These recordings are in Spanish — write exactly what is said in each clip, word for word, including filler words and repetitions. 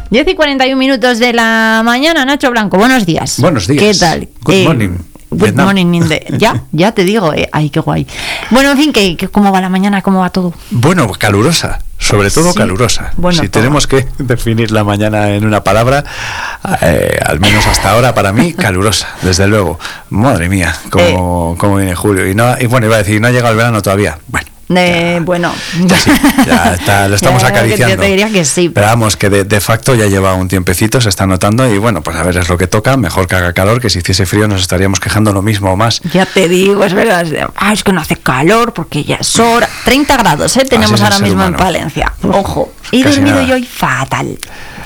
diez y cuarenta y un minutos de la mañana, Nacho Blanco, buenos días. Buenos días. ¿Qué tal? Good eh, morning. Good Vietnam. morning. In the, ya, ya te digo, eh, ay, qué guay. Bueno, en fin, ¿qué, qué, ¿cómo va la mañana? ¿Cómo va todo? Bueno, calurosa, sobre todo Sí. calurosa. Bueno, si todo. tenemos que definir la mañana en una palabra, eh, al menos hasta ahora para mí, calurosa, desde luego. Madre mía, cómo, Eh. cómo viene julio. Y, no, y bueno, iba a decir, no ha llegado el verano todavía. Bueno. Eh, bueno, Ya sí, ya está, lo estamos Ya, acariciando. Yo te diría que sí. Pero vamos, que de, de facto ya lleva un tiempecito, se está notando y bueno, pues a ver, es lo que toca, mejor que haga calor, que si hiciese frío nos estaríamos quejando lo mismo o más. Ya te digo, es verdad. Ah, es que no hace calor porque ya es hora. treinta grados, ¿eh? Tenemos Así es el ahora ser mismo humano. en Palencia. Ojo. He Casi dormido nada. yo hoy fatal.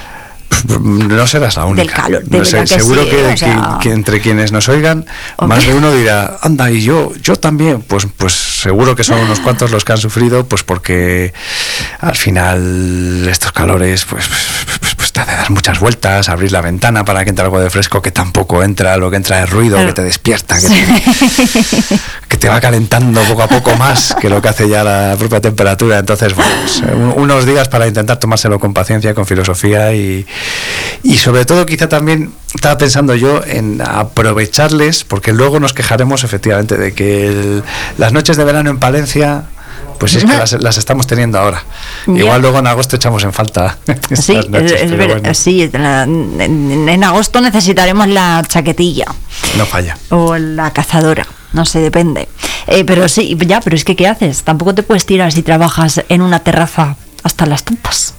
No serás la única. Del calor, de No sé, verdad que seguro sí, que, o sea- que- que entre quienes nos oigan, Hombre. más de uno dirá, anda, y yo, yo también. Pues, pues seguro que son unos cuantos los que han sufrido, pues porque al final estos calores, pues, pues, pues, pues te hace dar muchas vueltas, abrir la ventana para que entre algo de fresco, que tampoco entra, lo que entra es ruido, Claro. que te despierta, que te, que te va calentando poco a poco más que lo que hace ya la propia temperatura. Entonces, bueno, pues, un- unos días para intentar tomárselo con paciencia, con filosofía y, y sobre todo quizá también estaba pensando yo en aprovecharles, porque luego nos quejaremos efectivamente de que el- las noches de verano en Palencia, pues es que las, las estamos teniendo ahora. Ya. Igual luego en agosto echamos en falta estas Sí, noches, es, es pero ver- bueno, sí, la- en, en agosto necesitaremos la chaquetilla no falla. o la cazadora, no sé, depende. Eh, pero sí, ya, pero es que ¿qué haces? Tampoco te puedes tirar si trabajas en una terraza hasta las tantas.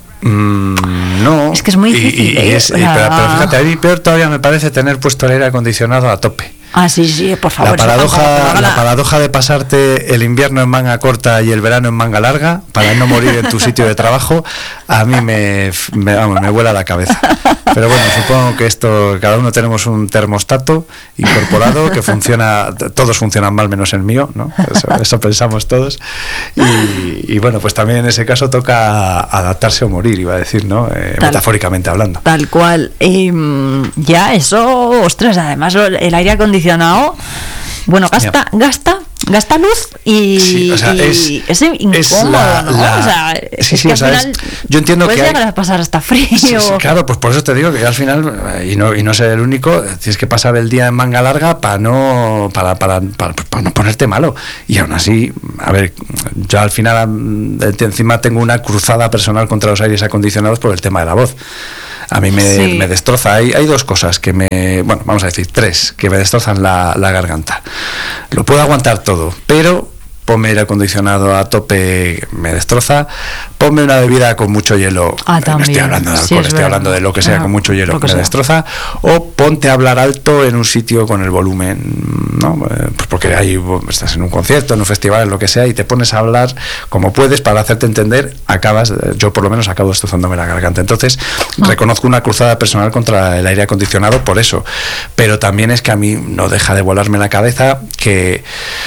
Mm, no. Es que es muy Y- difícil, y- y ¿eh? es- O y- sea- pero, pero fíjate, a mí peor todavía me parece tener puesto el aire acondicionado a tope. Ah, sí, sí, por favor. La eso tampoco te lo paradoja, haga la la- paradoja de pasarte el invierno en manga corta y el verano en manga larga para no morir en tu sitio de trabajo, a mí me, me, vamos, me vuela la cabeza. Pero bueno, supongo que esto, cada uno tenemos un termostato incorporado que funciona, todos funcionan mal menos el mío, ¿no? Eso, eso pensamos todos. Y, y bueno, pues también en ese caso toca adaptarse o morir, iba a decir, ¿no? Eh, Tal- metafóricamente hablando. Tal cual. Eh, ya, eso, ostras, además el aire acondicionado, bueno, gasta, gasta, gasta luz y, Sí, o sea, y es- es incómodo, es la- ¿no? la- o sea, sí, es sí, que o sea, al es- final yo entiendo puedes que hay- llegar a pasar hasta frío. Sí, sí, claro, pues por eso te digo que al final, eh, y no, y no ser el único, tienes que pasar el día en manga larga para no, para, para, para, para no ponerte malo. Y aún así, a ver, yo al final mm, de- encima tengo una cruzada personal contra los aires acondicionados por el tema de la voz. A mí me, Sí. me destroza. Hay, hay dos cosas que me, bueno, vamos a decir tres, que me destrozan la, la garganta. Lo puedo aguantar todo, pero ponme aire acondicionado a tope, me destroza. Ponme una bebida con mucho hielo. Ah, no estoy también. hablando de Sí, alcohol, es estoy verdad. hablando de lo que sea Ah, con mucho hielo, lo que me sea. destroza. O ponte a hablar alto en un sitio con el volumen, ¿no? Eh, Pues porque hay, bueno, estás en un concierto, en un festival, en lo que sea, y te pones a hablar como puedes para hacerte entender, acabas, eh, yo por lo menos acabo destrozándome la garganta. Entonces, Ah. reconozco una cruzada personal contra el aire acondicionado por eso. Pero también es que a mí no deja de volarme la cabeza que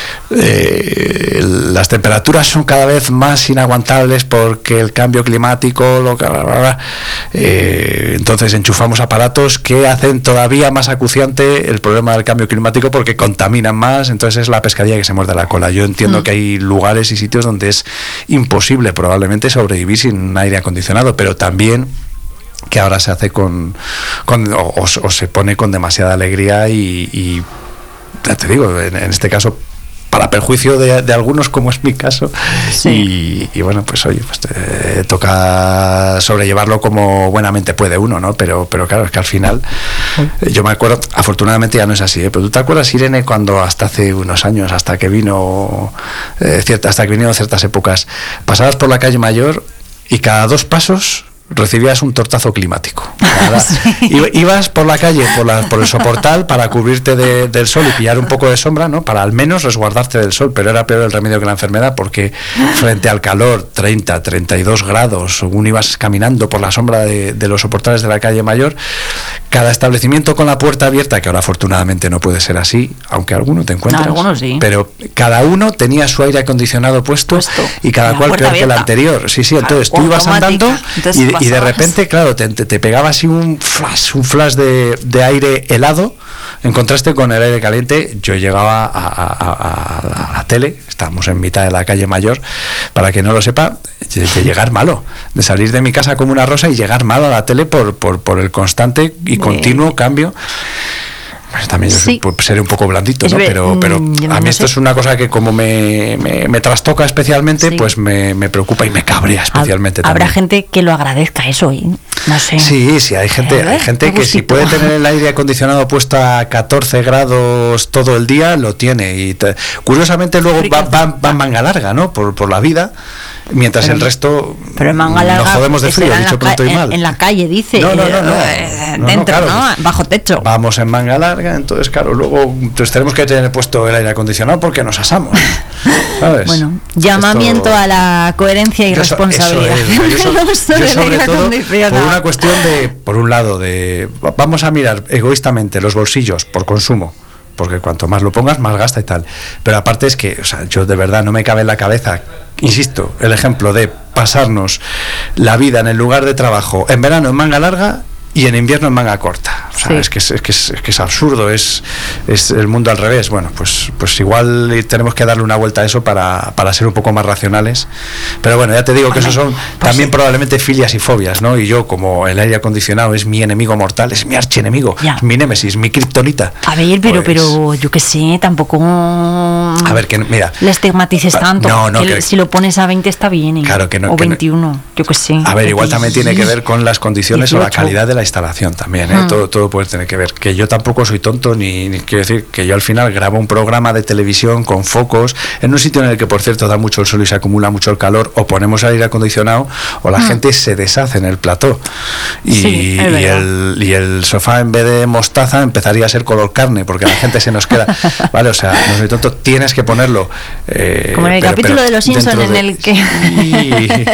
eh, las temperaturas son cada vez más inaguantables porque el cambio climático, lo que, bla, bla, bla. Eh, entonces enchufamos aparatos que hacen todavía más acuciante el problema del cambio climático porque contaminan más, entonces es la pescadilla que se muerde la cola. Yo entiendo Mm. que hay lugares y sitios donde es imposible probablemente sobrevivir sin aire acondicionado, pero también que ahora se hace con, con o, o- o se pone con demasiada alegría y, y ya te digo, en, en este caso para perjuicio de, de algunos, como es mi caso. Sí. Y, y bueno, pues oye, pues te toca sobrellevarlo como buenamente puede uno, ¿no? Pero, pero claro, es que al final, eh, yo me acuerdo, afortunadamente ya no es así, ¿eh? Pero tú te acuerdas, Irene, cuando hasta hace unos años, hasta que vino, eh, cierta, hasta que vinieron ciertas épocas, pasabas por la calle Mayor y cada dos pasos recibías un tortazo climático. Cada- Sí. i- Ibas por la calle, por, la, por el soportal, para cubrirte de- del sol y pillar un poco de sombra, ¿no? Para al menos resguardarte del sol, pero era peor el remedio que la enfermedad, porque frente al calor, treinta, treinta y dos grados, según ibas caminando por la sombra de, de los soportales de la calle Mayor, cada establecimiento con la puerta abierta, que ahora afortunadamente no puede ser así, aunque alguno te encuentras, no, algunos sí. Pero cada uno tenía su aire acondicionado puesto, puesto. Y cada cual peor que el anterior. Sí, sí, entonces claro, tú ibas andando entonces y, y de repente, claro, te, te, te pegaba así un flash, un flash de, de aire helado, en contraste con el aire caliente. Yo llegaba a, a, a, a la tele, estábamos en mitad de la calle Mayor, para que no lo sepa, de, de llegar malo, de salir de mi casa como una rosa y llegar malo a la tele por, por, por el constante y continuo eh. cambio. Pues también sí. yo seré un poco blandito, ¿no? Pero, pero a mí esto es una cosa que como me, me, me trastoca especialmente, sí. pues me, me preocupa y me cabrea especialmente. Habrá también. gente que lo agradezca eso, ¿eh? No sé. Sí, sí, hay gente, ¿Eh? hay gente que si puede tener el aire acondicionado puesto a catorce grados todo el día, lo tiene. Y te, curiosamente luego va, va, va en manga larga, ¿no? Por, por la vida. Mientras pero, el resto pero en manga larga, nos jodemos de frío, dicho pronto y mal. En, en la calle, dice. No, no, no. no. Eh, no dentro, no, claro, ¿no? Bajo techo. Vamos en manga larga, entonces, claro, luego entonces tenemos que tener puesto el aire acondicionado porque nos asamos. ¿Sabes? Bueno, llamamiento Esto... a la coherencia y yo responsabilidad. So, es, yo, so, yo sobre todo, por una cuestión de, por un lado, de vamos a mirar egoístamente los bolsillos por consumo, porque cuanto más lo pongas, más gasta y tal. Pero aparte es que, o sea, yo de verdad no me cabe en la cabeza, insisto, el ejemplo de pasarnos la vida en el lugar de trabajo en verano en manga larga y en invierno en manga corta. O sea, sí. es, que es, es, que es, es que es absurdo, es, es el mundo al revés. Bueno, pues, pues igual tenemos que darle una vuelta a eso para, para ser un poco más racionales. Pero bueno, ya te digo que eso son pues también sí. probablemente filias y fobias, ¿no? Y yo, como el aire acondicionado es mi enemigo mortal, es mi archienemigo, es mi némesis, mi kriptonita. A ver, pero, pues, pero yo qué sé, tampoco... A ver, que mira... Le estigmatices tanto. No, no, que que, si lo pones a veinte está bien. ¿eh? Claro que no. O que veintiuno, no. yo qué sé. A ver, igual también tiene que ver con las condiciones dieciocho. O la calidad de la instalación también, ¿eh? Hmm. todo, todo puede tener que ver. Que yo tampoco soy tonto, ni, ni quiero decir que yo al final grabo un programa de televisión con focos en un sitio en el que, por cierto, da mucho el sol y se acumula mucho el calor, o ponemos aire acondicionado o la hmm. gente se deshace en el plató y, sí, y, el, y el sofá en vez de mostaza empezaría a ser color carne porque la gente se nos queda, ¿vale? O sea, no soy tonto, tienes que ponerlo eh, como en el pero, capítulo pero de Los Simpson de... en el que sí,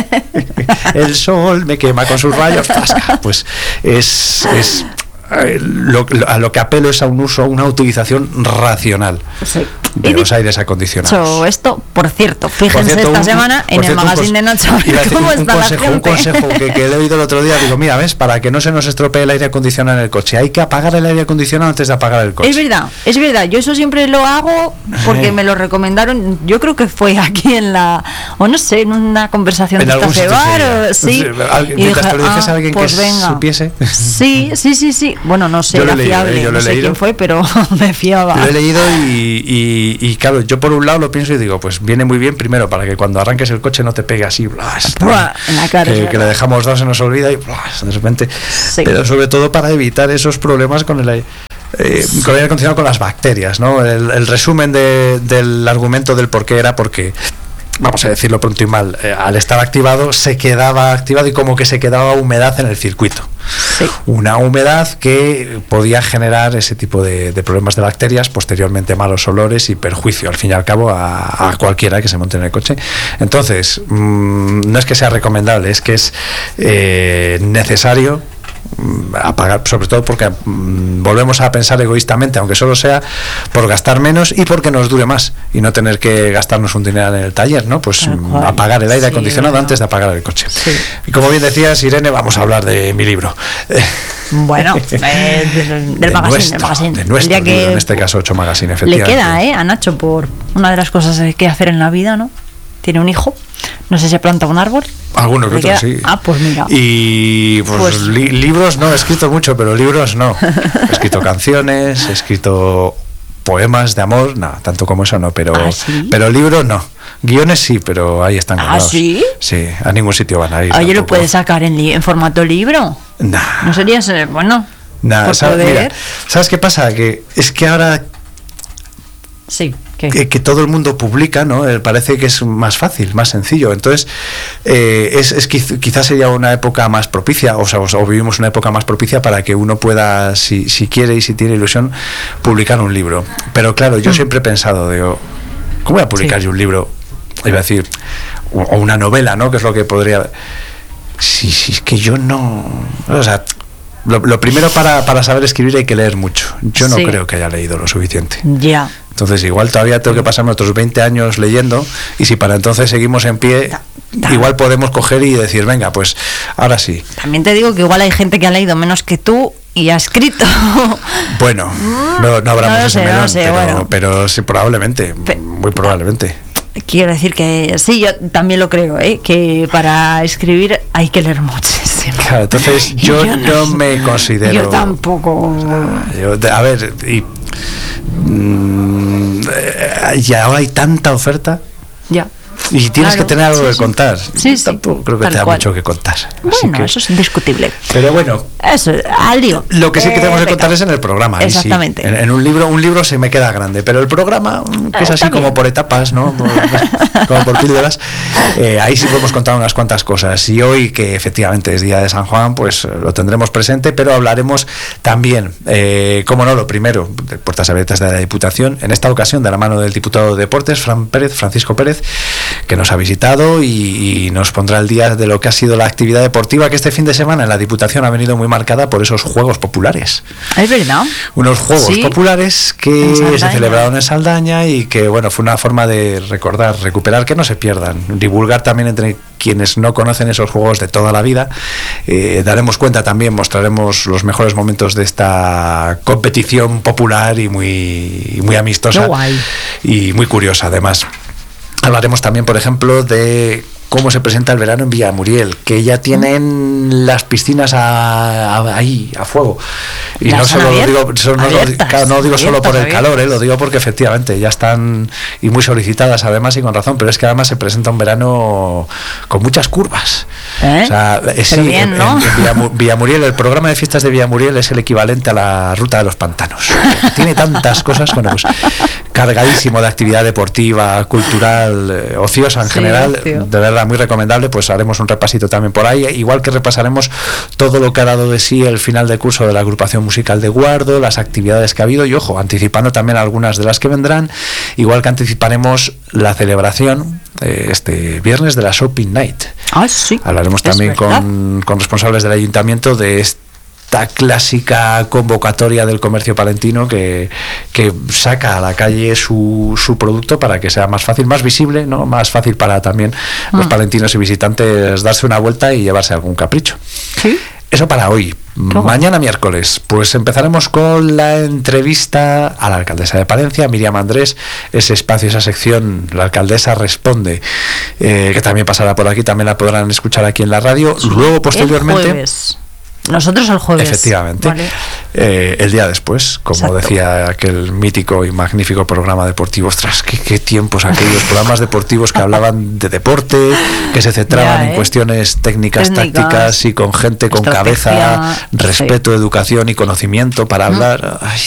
el sol me quema con sus rayos, fasca. Pues es, es eh, lo, a lo que apelo es a un uso, una utilización racional sí. de los aires acondicionados. Esto, por cierto, fíjense por cierto, esta un, semana en cierto, el magazine de Nacho cómo un está consejo, la un consejo que, que he oído el otro día, digo, mira, ves, para que no se nos estropee el aire acondicionado en el coche, hay que apagar el aire acondicionado antes de apagar el coche. Es verdad, es verdad, yo eso siempre lo hago porque sí. me lo recomendaron, yo creo que fue aquí en la, o no sé, en una conversación en de algún café bar, o, sí, y mientras dije, te lo dijese ah, a alguien pues que venga. supiese. Sí, sí, sí, sí, bueno, no sé, yo era leído, fiable, eh, yo no lo sé leído. quién fue, pero me fiaba. Yo lo he leído y, y, y claro, yo por un lado lo pienso y digo, pues viene muy bien primero para que cuando arranques el coche no te pegue así, blas, Buah, en la cara, que, que le dejamos dos, se nos olvida y blas, de repente, sí. pero sobre todo para evitar esos problemas con el aire. Eh, con el aire acondicionado, con las bacterias, ¿no? El, el resumen de, del argumento del por qué era porque, vamos a decirlo pronto y mal, eh, al estar activado se quedaba activado y como que se quedaba humedad en el circuito. Sí. Una humedad que podía generar ese tipo de, de problemas de bacterias, posteriormente malos olores y perjuicio al fin y al cabo a, a cualquiera que se monte en el coche. Entonces, mmm, no es que sea recomendable, es que es eh, necesario apagar, sobre todo porque mmm, volvemos a pensar egoístamente, aunque solo sea por gastar menos y porque nos dure más y no tener que gastarnos un dinero en el taller, ¿no? Pues mmm, apagar el aire sí, acondicionado bueno. antes de apagar el coche. Sí. Y como bien decías, Irene, vamos a hablar de mi libro. Bueno, eh, del, del, magazine, nuestro, del magazine. De nuestro libro, que en este caso ocho Magazine, efectivamente. Le queda eh, a Nacho por una de las cosas que hacer en la vida, ¿no? Tiene un hijo, no sé si planta un árbol. Algunos que otros, sí. Ah, pues mira. Y pues, pues... Li- libros no, he escrito mucho, pero libros no. He escrito canciones, he escrito poemas de amor, no, tanto como eso no, pero, ¿Ah, sí? pero libros no. Guiones sí, pero ahí están guardados. ¿Ah, sí? Sí, a ningún sitio van a ir. Oye, ¿lo puedes sacar en, li- en formato libro? Nah. ¿No sería, bueno, nah, ¿sabes, mira, ¿sabes qué pasa? Que es que ahora... Sí. Que, que todo el mundo publica, ¿no? Eh, parece que es más fácil, más sencillo. Entonces, eh, es, es quiz, quizás sería una época más propicia, o sea, o vivimos una época más propicia para que uno pueda, si, si quiere y si tiene ilusión, publicar un libro. Pero claro, yo mm. siempre he pensado, digo, ¿cómo voy a publicar sí. yo un libro? Iba a decir, o, o una novela, ¿no? Que es lo que podría... Si, si es que yo no... O sea... lo, lo primero para, para saber escribir hay que leer mucho. Yo no Sí. creo que haya leído lo suficiente. Ya. Entonces igual todavía tengo que pasarme otros veinte años leyendo, y si para entonces seguimos en pie, Da- da. igual podemos coger y decir, venga, pues ahora sí. También te digo que igual hay gente que ha leído menos que tú y ha escrito. Bueno, no, no abramos No lo ese sé, no melón, lo sé, pero, bueno. pero sí, probablemente, Pe- muy probablemente. Quiero decir que sí, yo también lo creo, ¿eh? Que para escribir hay que leer muchísimo. Claro, entonces yo, no me considero... Yo tampoco. Yo, de- a ver, y, mm, eh, y ahora hay tanta oferta Ya. y tienes Claro, que tener algo sí, que sí. contar. Sí, sí, Tampoco creo que tal te da cual. mucho que contar. Así Bueno, que- eso es indiscutible. Pero bueno, Eso, al lío. lo que sí que Eh, tenemos que venga. contar es en el programa. ahí sí. Exactamente. En, en un libro, un libro se me queda grande, pero el programa, mm, que es Eh, así también. como por etapas, ¿no? Por- como por píldoras, eh, ahí sí podemos contar unas cuantas cosas. Y hoy, que efectivamente es día de San Juan, pues eh, lo tendremos presente, pero hablaremos también, eh, como no, lo primero, de puertas abiertas de la Diputación, en esta ocasión de la mano del diputado de Deportes, Fran Pérez, Francisco Pérez, que nos ha visitado y, y nos pondrá al día de lo que ha sido la actividad deportiva, que este fin de semana en la Diputación ha venido muy marcada por esos Juegos Populares. Es verdad. Unos Juegos Sí. Populares En que Saldaña. se celebraron en Saldaña y que, bueno, fue una forma de recordar, recuperar, que no se pierdan, divulgar también entre quienes no conocen esos juegos de toda la vida. Eh, daremos cuenta también, mostraremos los mejores momentos de esta competición popular y muy, y muy amistosa. Qué guay. Y muy curiosa, además. Hablaremos también, por ejemplo, de cómo se presenta el verano en Villamuriel, que ya tienen las piscinas a- a- ahí, a fuego. Y ¿Ya no están solo lo abier- digo, solo no, lo, abiertas? claro, no lo digo solo por el Abiertas, calor, eh, lo digo porque efectivamente ya están y muy solicitadas además y con razón, pero es que además se presenta un verano con muchas curvas. ¿Eh? O sea, eh, sí, Pero bien, en- ¿no? en Villamu- Villamuriel, el programa de fiestas de Villamuriel es el equivalente a la ruta de los pantanos. Tiene tantas cosas, bueno, pues cargadísimo de actividad deportiva, cultural, eh, ociosa en Sí, general, ocio. de verdad muy recomendable. Pues haremos un repasito también por ahí, igual que repasaremos todo lo que ha dado de sí el final de curso de la agrupación musical de Guardo, las actividades que ha habido y, ojo, anticipando también algunas de las que vendrán, igual que anticiparemos la celebración eh, este viernes de la Shopping Night. Ah, sí. Hablaremos Es también verdad. con, con responsables del ayuntamiento de esta clásica convocatoria del comercio palentino que, que saca a la calle su, su producto para que sea más fácil, más visible, ¿no? Más fácil para también los Mm. palentinos y visitantes darse una vuelta y llevarse algún capricho. Sí. Eso para hoy. bueno. Mañana miércoles, pues empezaremos con la entrevista a la alcaldesa de Palencia, Miriam Andrés, ese espacio, esa sección, la alcaldesa responde, eh, que también pasará por aquí, también la podrán escuchar aquí en la radio. Luego, posteriormente... El jueves. Nosotros el jueves. Efectivamente. Vale. Eh, el día después, como Exacto. decía aquel mítico y magnífico programa deportivo, ostras, qué, qué tiempos aquellos programas deportivos que hablaban de deporte, que se centraban Ya, en ¿eh? cuestiones técnicas, Técnicas, tácticas y con gente con estrategia, cabeza, respeto, educación y conocimiento para hablar. Ay,